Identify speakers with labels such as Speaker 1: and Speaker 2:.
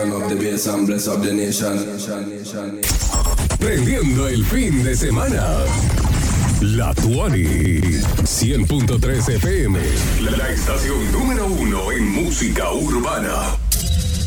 Speaker 1: turn up the bass and bless up the nation.
Speaker 2: Prendiendo el fin de semana. La Tuani 100.3 FM. La estación número 1 en música urbana.